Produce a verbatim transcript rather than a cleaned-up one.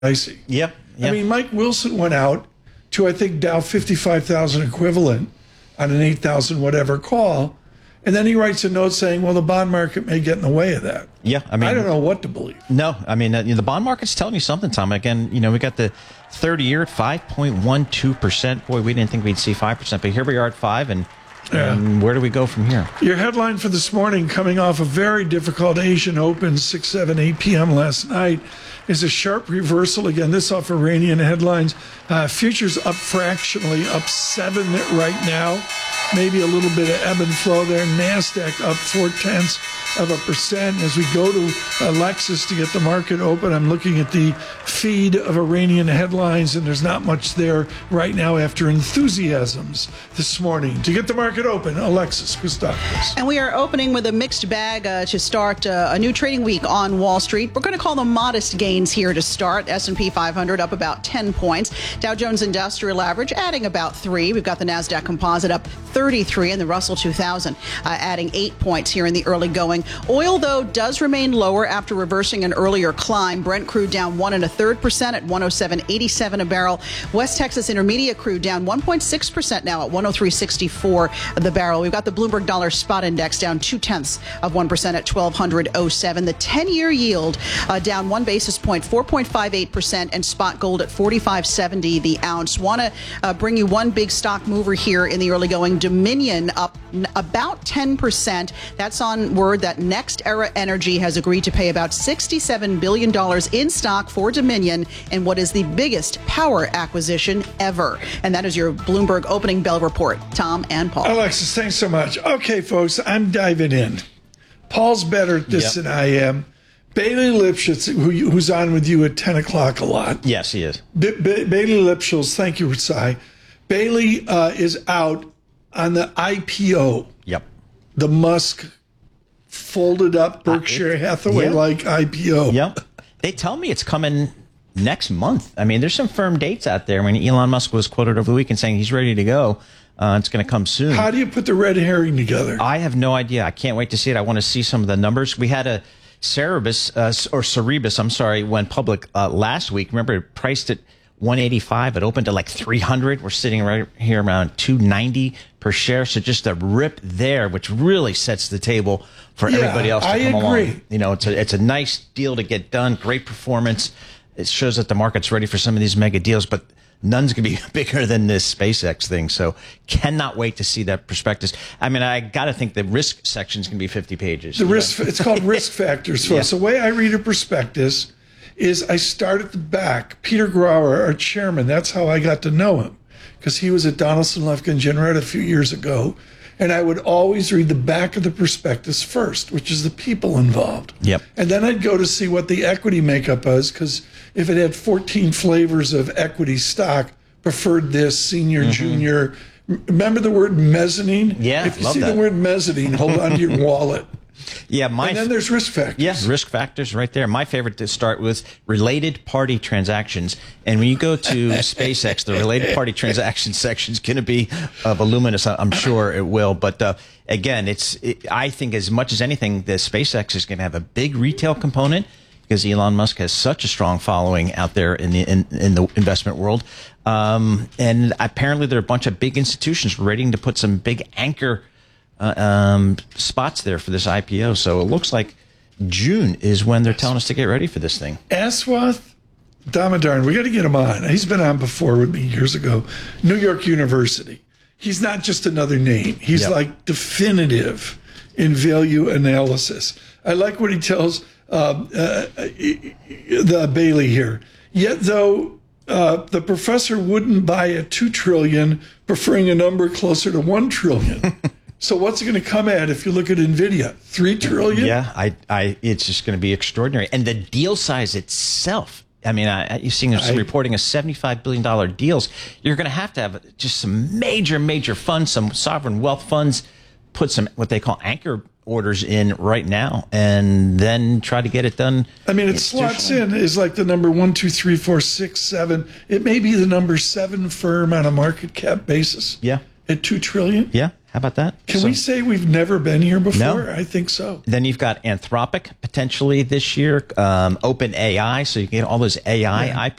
Dicey. Yep. Yep. I mean, Mike Wilson went out to, I think, Dow fifty-five thousand equivalent on an eight thousand whatever call. And then he writes a note saying, well, the bond market may get in the way of that. Yeah, I mean, I don't know what to believe. No, I mean, uh, you know, the bond market's telling you something, Tom. Again, you know, we got the thirty-year at five point one two percent. Boy, we didn't think we'd see five percent, but here we are at five, and, Yeah. and where do we go from here? Your headline for this morning, coming off a very difficult Asian Open, six, seven, eight p.m. last night, is a sharp reversal. Again, this off Iranian headlines. Uh, futures up fractionally, up seven right now. Maybe a little bit of ebb and flow there. NASDAQ up four-tenths of a percent. As we go to Lexus to get the market open, I'm looking at the feed of Iranian headlines, and there's not much there right now after enthusiasms this morning. To get the market open, Alexis Christopoulos. And we are opening with a mixed bag uh, to start uh, a new trading week on Wall Street. We're going to call them modest gains here to start. S and P five hundred up about ten points. Dow Jones Industrial Average adding about three. We've got the NASDAQ Composite up thirty-three, and the Russell two thousand uh, adding eight points here in the early going. Oil, though, does remain lower after reversing an earlier climb. Brent crude down one and a third percent at one oh seven eighty-seven a barrel. West Texas Intermediate crude down one point six percent now at one oh three sixty-four the barrel. We've got the Bloomberg Dollar Spot Index down two tenths of one percent at twelve oh seven. The ten-year yield uh, down one basis point, four point five eight percent, and spot gold at forty-five seventy the ounce. Want to uh, bring you one big stock mover here in the early going. Dominion up n- about ten percent. That's on word that Next Era Energy has agreed to pay about sixty-seven billion dollars in stock for Dominion in what is the biggest power acquisition ever. And that is your Bloomberg opening bell report. Tom and Paul. Alexis, thanks so much. Okay, folks, I'm diving in. Paul's better at this Yep. than I am. Bailey Lipschitz, who, who's on with you at ten o'clock a lot. Yes, he is. B- B- Bailey Lipschitz, thank you, Cy. Bailey uh, is out on the I P O, Yep. the Musk folded up Berkshire Uh, it- Hathaway yeah. like I P O. Yep. They tell me it's coming next month. I mean, there's some firm dates out there. When Elon Musk was quoted over the weekend saying he's ready to go, uh, it's going to come soon. How do you put the red herring together? I have no idea. I can't wait to see it. I want to see some of the numbers. We had a Cerebus, uh, or Cerebus, I'm sorry, went public uh, last week. Remember, it priced at one eighty-five. It opened to like three hundred. We're sitting right here around two ninety per share. So just a rip there, which really sets the table for Yeah, everybody else to I come agree. along. You know, it's a, it's a nice deal to get done. Great performance. It shows that the market's ready for some of these mega deals, but none's going to be bigger than this SpaceX thing. So cannot wait to see that prospectus. I mean, I got to think the risk section's going to be fifty pages. The risk, it's called risk factors. So Yeah. the way I read a prospectus is I start at the back. Peter Grauer, our chairman, that's how I got to know him, because he was at Donaldson, Lufkin, Jenrette a few years ago. And I would always read the back of the prospectus first, which is the people involved. Yep. And then I'd go to see what the equity makeup was, because if it had fourteen flavors of equity stock, preferred this, senior, junior. Remember the word mezzanine? Yeah, If you love see that. the word mezzanine, hold on to your wallet. Yeah, my And then there's risk factors. Yeah, risk factors right there. My favorite to start with related party transactions. And when you go to SpaceX, the related party transactions section is going to be uh, voluminous. I'm sure it will. But uh, again, it's it, I think as much as anything, the SpaceX is going to have a big retail component because Elon Musk has such a strong following out there in the in, in the investment world. Um, and apparently there are a bunch of big institutions ready to put some big anchor Uh, um, spots there for this I P O. So it looks like June is when they're telling us to get ready for this thing. Aswath Damodaran, we got to get him on. He's been on before with me years ago. New York University. He's not just another name. He's Yep. like definitive in value analysis. I like what he tells uh, uh, the Bailey here. Yet though uh, the professor wouldn't buy a two trillion, preferring a number closer to one trillion. So what's it going to come at if you look at NVIDIA? Three trillion? Yeah, I, I, it's just going to be extraordinary. And the deal size itself, I mean, I, you're seeing some I- reporting of seventy-five billion dollars deals. You're going to have to have just some major, major funds, some sovereign wealth funds, put some what they call anchor orders in right now, and then try to get it done. I mean, it slots in is like the number one, two, three, four, six, seven. It may be the number seven firm on a market cap basis. Yeah. At two trillion. Yeah. How about that? Can So- we say we've never been here before? No. I think so. Then you've got Anthropic potentially this year, um, Open A I, so you can get all those A I Yeah. I